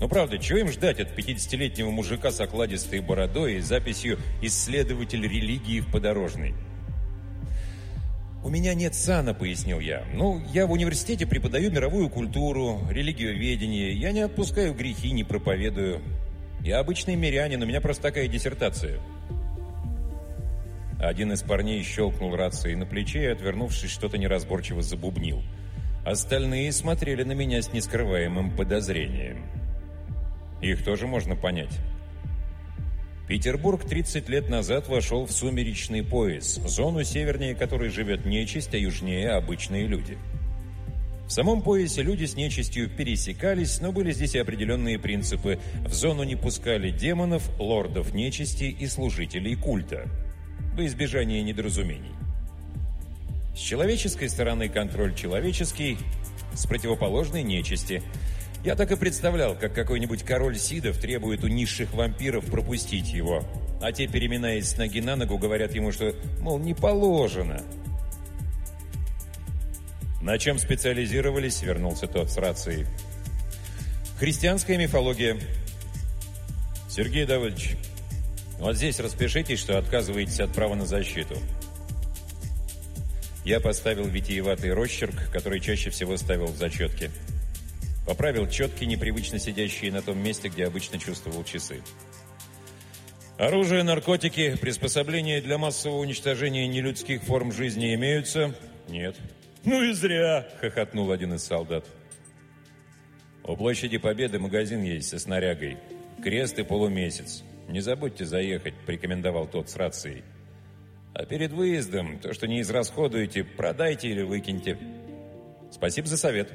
Ну правда, чего им ждать от 50-летнего мужика с окладистой бородой и записью «Исследователь религии в подорожной»? «У меня нет сана», — пояснил я. «Ну, я в университете преподаю мировую культуру, религиоведение. Я не отпускаю грехи, не проповедую. Я обычный мирянин, у меня просто такая диссертация». Один из парней щелкнул рацией на плече и, отвернувшись, что-то неразборчиво забубнил. Остальные смотрели на меня с нескрываемым подозрением. Их тоже можно понять. Петербург 30 лет назад вошел в сумеречный пояс, зону севернее которой живет нечисть, а южнее обычные люди. В самом поясе люди с нечистью пересекались, но были здесь и определенные принципы. В зону не пускали демонов, лордов нечисти и служителей культа, во избежание недоразумений. С человеческой стороны контроль человеческий, с противоположной нечисти. Я так и представлял, как какой-нибудь король Сидов требует у низших вампиров пропустить его, а те, переминаясь с ноги на ногу, говорят ему, что, мол, не положено. «На чем специализировались?» — вернулся тот с рацией. «Христианская мифология». «Сергей Давыдович, вот здесь распишитесь, что отказываетесь от права на защиту». Я поставил витиеватый росчерк, который чаще всего ставил в зачетке. Поправил четки, непривычно сидящие на том месте, где обычно чувствовал часы. «Оружие, наркотики, приспособления для массового уничтожения нелюдских форм жизни имеются?» «Нет». «Ну и зря!» — хохотнул один из солдат. «У площади Победы магазин есть со снарягой. Крест и полумесяц. Не забудьте заехать», — порекомендовал тот с рацией. «А перед выездом то, что не израсходуете, продайте или выкиньте». «Спасибо за совет».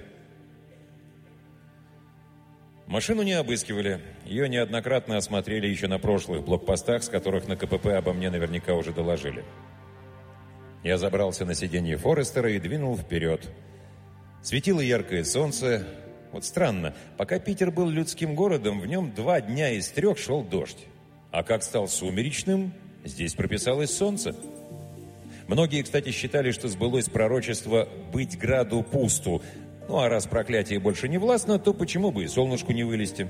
Машину не обыскивали. Ее неоднократно осмотрели еще на прошлых блокпостах, с которых на КПП обо мне наверняка уже доложили. Я забрался на сиденье Форестера и двинул вперед. Светило яркое солнце. Вот странно, пока Питер был людским городом, в нем 2 дня из 3 шел дождь. А как стал сумеречным, здесь прописалось солнце. Многие, кстати, считали, что сбылось пророчество «быть граду пусту». Ну, а раз проклятие больше не властно, то почему бы и солнышку не вылезти?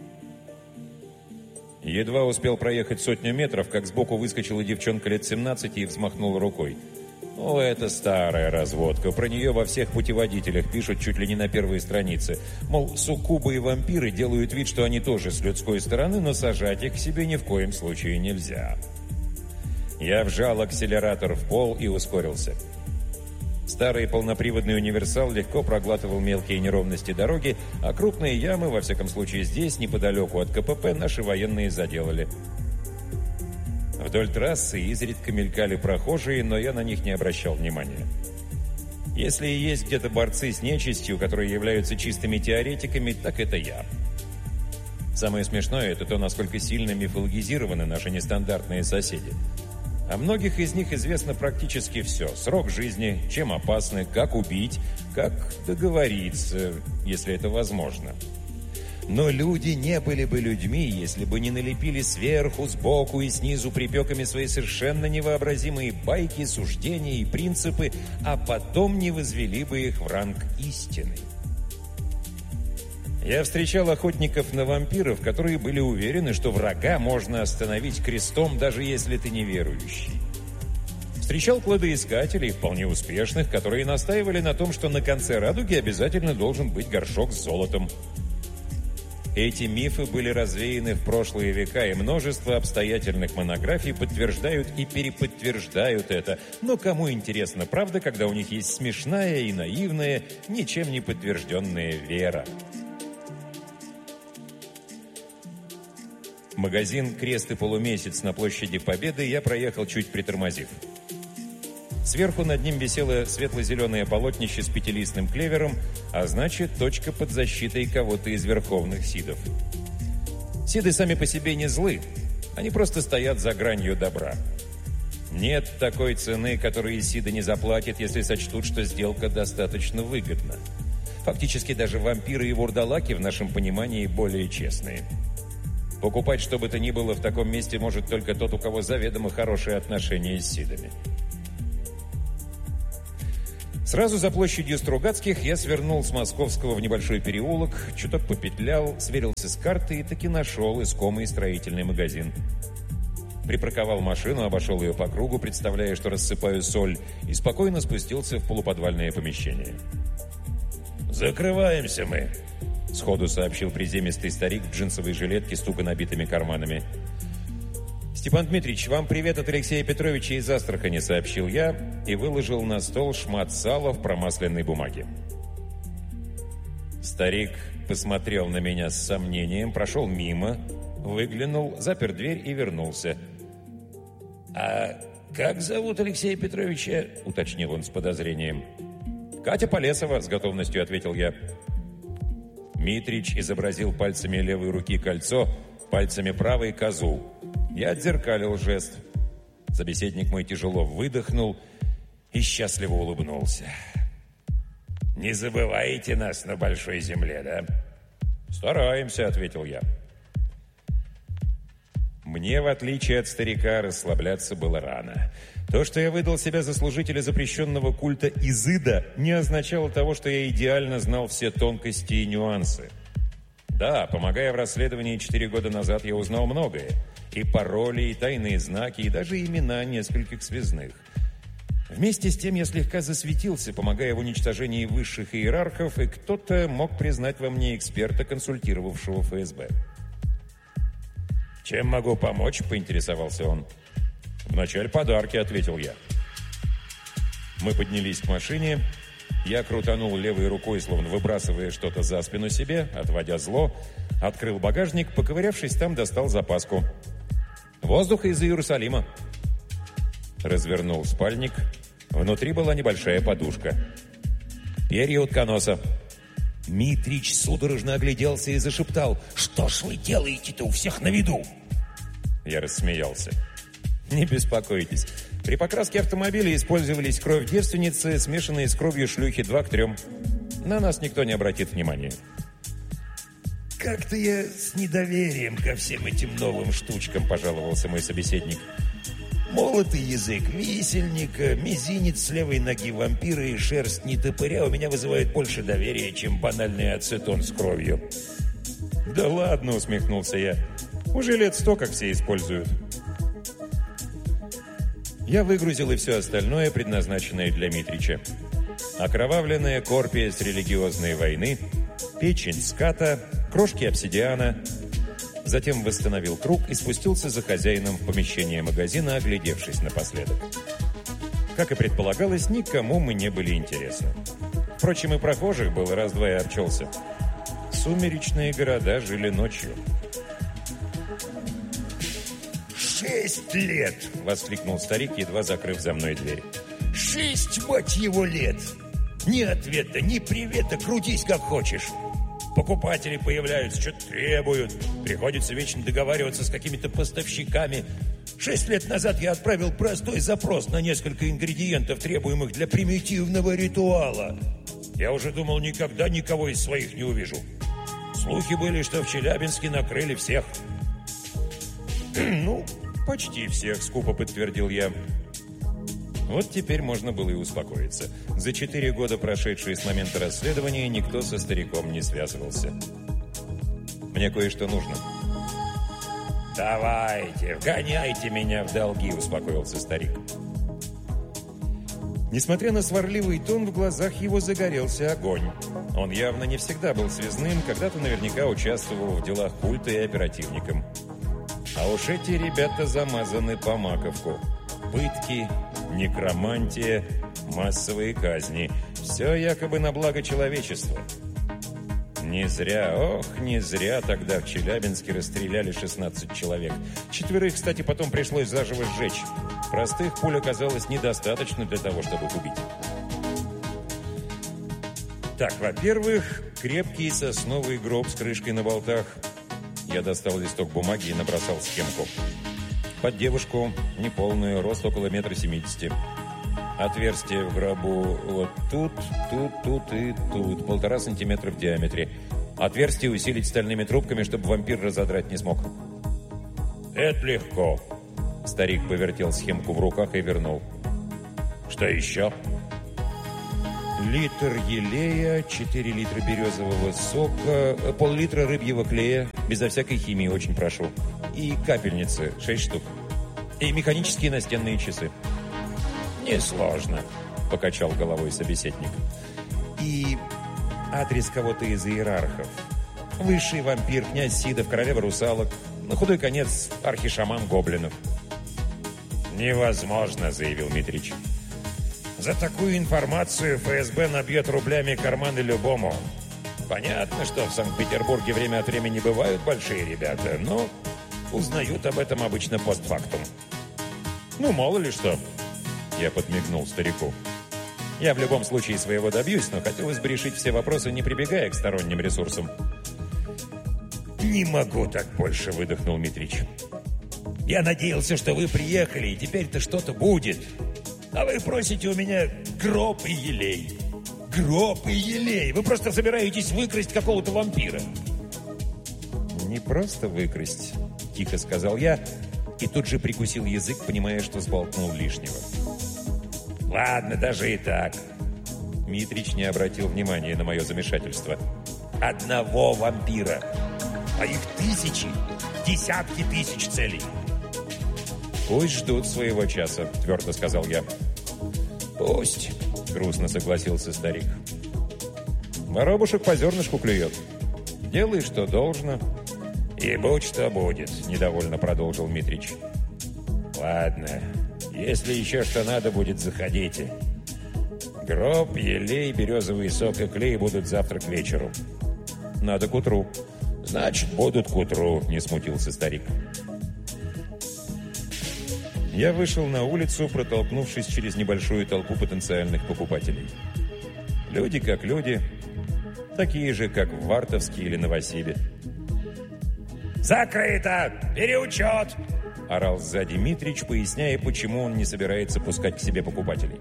Едва успел проехать 100 метров, как сбоку выскочила девчонка лет 17 и взмахнула рукой. О, это старая разводка. Про нее во всех путеводителях пишут чуть ли не на первой странице. Мол, суккубы и вампиры делают вид, что они тоже с людской стороны, но сажать их к себе ни в коем случае нельзя. Я вжал акселератор в пол и ускорился. Старый полноприводный универсал легко проглатывал мелкие неровности дороги, а крупные ямы, во всяком случае здесь, неподалеку от КПП, наши военные заделали. Вдоль трассы изредка мелькали прохожие, но я на них не обращал внимания. Если и есть где-то борцы с нечистью, которые являются чистыми теоретиками, так это я. Самое смешное – это то, насколько сильно мифологизированы наши нестандартные соседи. О многих из них известно практически все. Срок жизни, чем опасны, как убить, как договориться, если это возможно. Но люди не были бы людьми, если бы не налепили сверху, сбоку и снизу припеками свои совершенно невообразимые байки, суждения и принципы, а потом не возвели бы их в ранг истины. Я встречал охотников на вампиров, которые были уверены, что врага можно остановить крестом, даже если ты неверующий. Встречал кладоискателей, вполне успешных, которые настаивали на том, что на конце радуги обязательно должен быть горшок с золотом. Эти мифы были развеяны в прошлые века, и множество обстоятельных монографий подтверждают и переподтверждают это. Но кому интересна правда, когда у них есть смешная и наивная, ничем не подтвержденная вера? Магазин «Крест и полумесяц» на площади Победы я проехал, чуть притормозив. Сверху над ним висело светло-зеленое полотнище с пятилистным клевером, а значит, точка под защитой кого-то из верховных сидов. Сиды сами по себе не злы, они просто стоят за гранью добра. Нет такой цены, которую сиды не заплатят, если сочтут, что сделка достаточно выгодна. Фактически даже вампиры и вурдалаки в нашем понимании более честные. Покупать что бы то ни было в таком месте может только тот, у кого заведомо хорошие отношения с сидами. С Сразу за площадью Стругацких я свернул с Московского в небольшой переулок, чуток попетлял, сверился с картой и таки нашел искомый строительный магазин. Припарковал машину, обошел ее по кругу, представляя, что рассыпаю соль, и спокойно спустился в полуподвальное помещение. «Закрываемся мы», — сходу сообщил приземистый старик в джинсовой жилетке с туго набитыми карманами. «Степан Дмитриевич, вам привет от Алексея Петровича из Астрахани», — сообщил я и выложил на стол шмат сала в промасленной бумаге. Старик посмотрел на меня с сомнением, прошел мимо, выглянул, запер дверь и вернулся. «А как зовут Алексея Петровича?» — уточнил он с подозрением. «Катя Полесова», — с готовностью ответил я. Митрич изобразил пальцами левой руки кольцо, пальцами правой — козу. Я отзеркалил жест. Собеседник мой тяжело выдохнул и счастливо улыбнулся. «Не забываете нас на большой земле, да?» «Стараемся», — ответил я. Мне, в отличие от старика, расслабляться было рано. То, что я выдал себя за служителя запрещенного культа Изыда, не означало того, что я идеально знал все тонкости и нюансы. Да, помогая в расследовании 4 года назад, я узнал многое. И пароли, и тайные знаки, и даже имена нескольких связных. Вместе с тем я слегка засветился, помогая в уничтожении высших иерархов, и кто-то мог признать во мне эксперта, консультировавшего ФСБ. «Чем могу помочь?» — поинтересовался он. «Вначале подарки», — ответил я. Мы поднялись к машине. Я крутанул левой рукой, словно выбрасывая что-то за спину себе, отводя зло, открыл багажник, поковырявшись там, достал запаску. «Воздуха из Иерусалима». Развернул спальник. Внутри была небольшая подушка. Перья утконоса. Митрич судорожно огляделся и зашептал: «Что ж вы делаете-то у всех на виду?» Я рассмеялся. «Не беспокойтесь. При покраске автомобиля использовались кровь девственницы, смешанные с кровью шлюхи 2:3. На нас никто не обратит внимания». «Как-то я с недоверием ко всем этим новым штучкам», — пожаловался мой собеседник. «Молотый язык висельника, мизинец с левой ноги вампира и шерсть нетопыря у меня вызывают больше доверия, чем банальный ацетон с кровью». «Да ладно», — усмехнулся я. «Уже лет 100, как все используют». Я выгрузил и все остальное, предназначенное для Митрича. Окровавленная корпия с религиозной войны, печень ската, крошки обсидиана. Затем восстановил круг и спустился за хозяином в помещение магазина, оглядевшись напоследок. Как и предполагалось, никому мы не были интересны. Впрочем, и прохожих было раз-два и обчелся. Сумеречные города жили ночью. 6 лет!» — воскликнул старик, едва закрыв за мной дверь. 6, мать его, лет! Ни ответа, ни привета, крутись как хочешь. Покупатели появляются, что-то требуют. Приходится вечно договариваться с какими-то поставщиками. 6 лет назад я отправил простой запрос на несколько ингредиентов, требуемых для примитивного ритуала. Я уже думал, никогда никого из своих не увижу. Слухи были, что в Челябинске накрыли всех. «Ну, почти всех», — скупо подтвердил я. Вот теперь можно было и успокоиться. За 4 года, прошедшие с момента расследования, никто со стариком не связывался. «Мне кое-что нужно». «Давайте, вгоняйте меня в долги», — успокоился старик. Несмотря на сварливый тон, в глазах его загорелся огонь. Он явно не всегда был связным, когда-то наверняка участвовал в делах культа и оперативником. А уж эти ребята замазаны по маковку. Пытки, некромантия, массовые казни. Все якобы на благо человечества. Не зря тогда в Челябинске расстреляли 16 человек. 4, кстати, потом пришлось заживо сжечь. Простых пуль оказалось недостаточно для того, чтобы их убить. Так, во-первых, крепкий сосновый гроб с крышкой на болтах. Я достал листок бумаги и набросал схемку. Под девушку, неполную, рост около 1,70 м. Отверстие в гробу вот тут и тут. 1,5 сантиметра в диаметре. Отверстие усилить стальными трубками, чтобы вампир разодрать не смог. «Это легко». Старик повертел схемку в руках и вернул. «Что еще?» Литр елея, 4 литра березового сока, пол-литра рыбьего клея, безо всякой химии, очень прошу. И капельницы, 6 штук. И механические настенные часы. «Несложно», — покачал головой собеседник. «И адрес кого-то из иерархов. Высший вампир, князь Сидов, королева русалок. На худой конец архишаман гоблинов». «Невозможно», — заявил Митрич. «За такую информацию ФСБ набьет рублями карманы любому. Понятно, что в Санкт-Петербурге время от времени бывают большие ребята, но узнают об этом обычно постфактум». «Ну, мало ли что», — я подмигнул старику. «Я в любом случае своего добьюсь, но хотелось бы решить все вопросы, не прибегая к сторонним ресурсам». «Не могу так больше», — выдохнул Митрич. «Я надеялся, что вы приехали, и теперь-то что-то будет. А вы просите у меня гроб и елей. Гроб и елей! Вы просто собираетесь выкрасть какого-то вампира». «Не просто выкрасть», — тихо сказал я, и тут же прикусил язык, понимая, что сболтнул лишнего. «Ладно, даже и так». Митрич не обратил внимания на мое замешательство. «Одного вампира, а их тысячи, десятки тысяч целей». «Пусть ждут своего часа», — твердо сказал я. «Пусть», — грустно согласился старик. «Воробушек по зернышку клюет. Делай, что должно». «И будь что будет», — недовольно продолжил Митрич. «Ладно, если еще что надо будет, заходите. Гроб, елей, березовый сок и клей будут завтра к вечеру». «Надо к утру». «Значит, будут к утру», — не смутился старик. Я вышел на улицу, протолкнувшись через небольшую толпу потенциальных покупателей. Люди как люди, такие же, как в Вартовске или Новосибе. «Закрыто! Переучет!» — орал сзади Митрич, поясняя, почему он не собирается пускать к себе покупателей.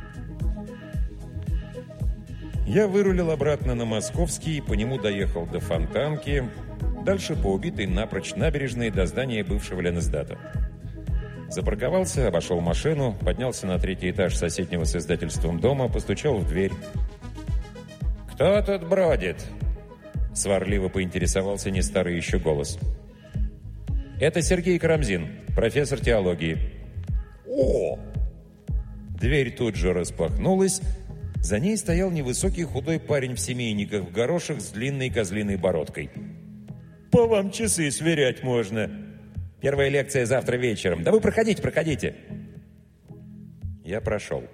Я вырулил обратно на Московский, по нему доехал до Фонтанки, дальше по убитой напрочь набережной до здания бывшего Ленэсдата. Запарковался, обошел машину, поднялся на 3-й этаж соседнего с издательством дома, постучал в дверь. «Кто тут бродит?» — сварливо поинтересовался не старый еще голос. «Это Сергей Карамзин, профессор теологии». «О!» Дверь тут же распахнулась. За ней стоял невысокий худой парень в семейниках, в горошек с длинной козлиной бородкой. «По вам часы сверять можно. Первая лекция завтра вечером. Да вы проходите, проходите». Я прошел.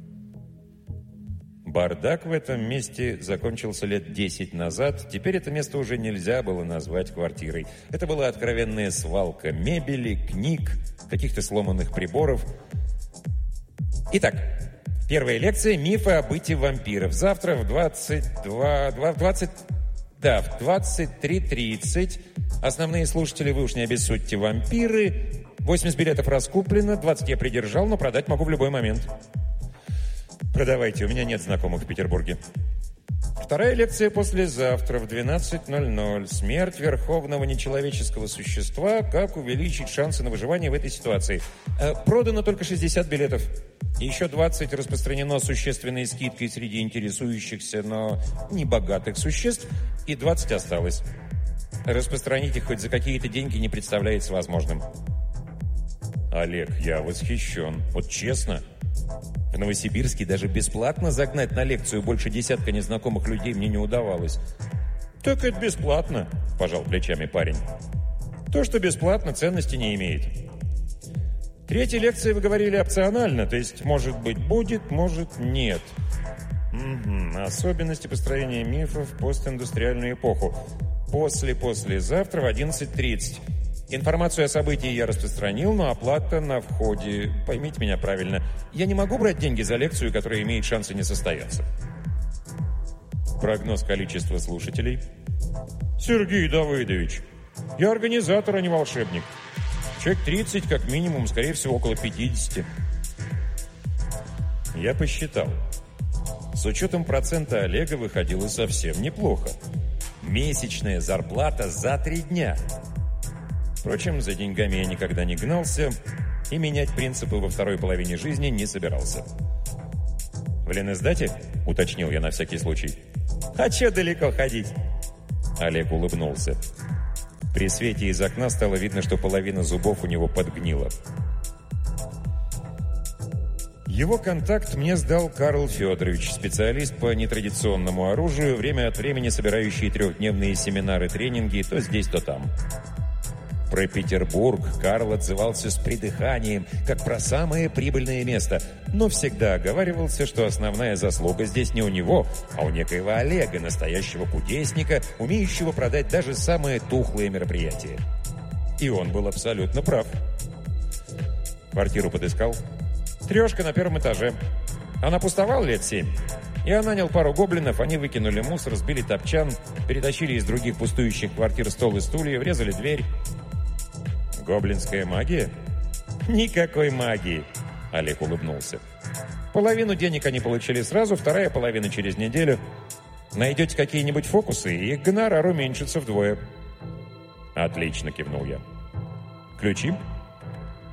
Бардак в этом месте закончился лет 10 назад. Теперь это место уже нельзя было назвать квартирой. Это была откровенная свалка мебели, книг, каких-то сломанных приборов. Итак, первая лекция «Мифы о бытии вампиров». Завтра в 23:30. Основные слушатели, вы уж не обессудьте, вампиры. 80 билетов раскуплено, 20 я придержал, но продать могу в любой момент. Продавайте, у меня нет знакомых в Петербурге. Вторая лекция послезавтра в 12:00. Смерть верховного нечеловеческого существа. Как увеличить шансы на выживание в этой ситуации. Продано только 60 билетов. Еще 20 распространено существенной скидкой среди интересующихся, но небогатых существ. И 20 осталось. Распространить их хоть за какие-то деньги не представляется возможным. Олег, я восхищен. Вот честно. В Новосибирске даже бесплатно загнать на лекцию больше десятка незнакомых людей мне не удавалось. «Так это бесплатно», – пожал плечами парень. «То, что бесплатно, ценности не имеет». Третья лекция, вы говорили, опционально, то есть, может быть, будет, может, нет. Угу. Особенности построения мифов в постиндустриальную эпоху. Послезавтра в 11:30. Информацию о событии я распространил, но оплата на входе. Поймите меня правильно. Я не могу брать деньги за лекцию, которая имеет шансы не состояться. Прогноз количества слушателей. Сергей Давыдович, я организатор, а не волшебник. Человек 30, как минимум, скорее всего, около 50. Я посчитал. С учетом процента Олега выходило совсем неплохо. Месячная зарплата за 3 дня. Впрочем, за деньгами я никогда не гнался и менять принципы во второй половине жизни не собирался. «В Ленэздате?» — уточнил я на всякий случай. «А чё далеко ходить?» Олег улыбнулся. При свете из окна стало видно, что половина зубов у него подгнила. Его контакт мне сдал Карл Федорович, специалист по нетрадиционному оружию, время от времени собирающий трехдневные семинары-тренинги то здесь, то там. Про Петербург Карл отзывался с придыханием, как про самое прибыльное место, но всегда оговаривался, что основная заслуга здесь не у него, а у некоего Олега, настоящего кудесника, умеющего продать даже самые тухлые мероприятия. И он был абсолютно прав. Квартиру подыскал. 3 на 1 этаже. Она пустовала лет 7. Я нанял пару гоблинов, они выкинули мусор, сбили топчан, перетащили из других пустующих квартир стол и стулья, врезали дверь. «Гоблинская магия?» «Никакой магии», — Олег улыбнулся. «Половину денег они получили сразу, вторая половина через неделю. Найдете какие-нибудь фокусы, и их гонорар уменьшится вдвое». «Отлично», — кивнул я. «Ключи?»